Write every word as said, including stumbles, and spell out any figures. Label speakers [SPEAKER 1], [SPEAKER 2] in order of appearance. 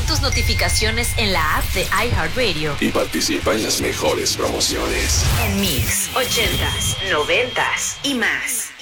[SPEAKER 1] tus notificaciones en la app de iHeartRadio
[SPEAKER 2] y participa en las mejores promociones.
[SPEAKER 1] en Mix, ochentas, noventas y más.